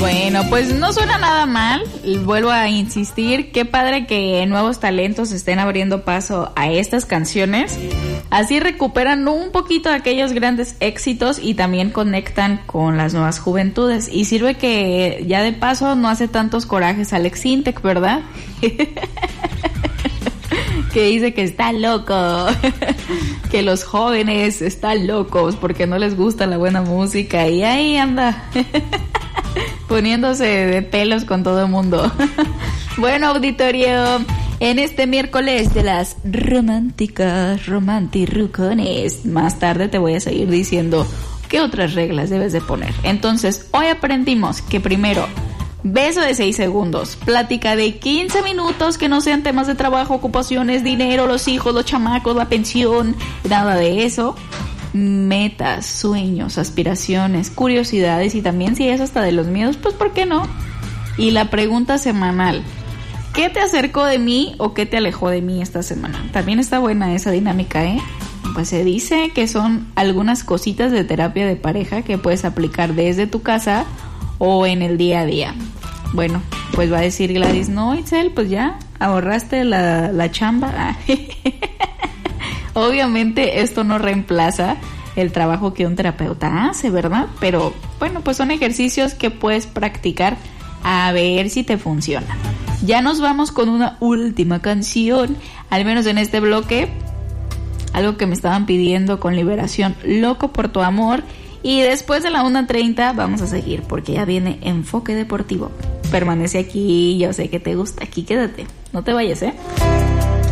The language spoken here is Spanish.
Bueno, pues no suena nada mal, vuelvo a insistir, qué padre que nuevos talentos estén abriendo paso a estas canciones, así recuperan un poquito de aquellos grandes éxitos y también conectan con las nuevas juventudes, y sirve que ya de paso no hace tantos corajes Alex Intec, ¿verdad? Que dice que está loco, que los jóvenes están locos porque no les gusta la buena música, y ahí anda poniéndose de pelos con todo el mundo. Bueno, auditorio, en este miércoles de las románticas, romantirucones, más tarde te voy a seguir diciendo qué otras reglas debes de poner. Entonces, hoy aprendimos que primero, beso de 6 segundos, plática de 15 minutos que no sean temas de trabajo, ocupaciones, dinero, los hijos, los chamacos, la pensión, nada de eso. Metas, sueños, aspiraciones, curiosidades, y también si es hasta de los miedos, pues ¿por qué no? Y la pregunta semanal, ¿qué te acercó de mí o qué te alejó de mí esta semana? También está buena esa dinámica, ¿eh? Pues se dice que son algunas cositas de terapia de pareja que puedes aplicar desde tu casa o en el día a día. Bueno, pues va a decir Gladys, no, Itzel, pues ya ahorraste la chamba. Obviamente esto no reemplaza el trabajo que un terapeuta hace, ¿verdad? Pero bueno, pues son ejercicios que puedes practicar a ver si te funciona. Ya nos vamos con una última canción, al menos en este bloque, algo que me estaban pidiendo con Liberación, Loco por tu amor. Y después de la 1:30 vamos a seguir porque ya viene Enfoque Deportivo. Permanece aquí, yo sé que te gusta, aquí quédate, no te vayas, ¿eh?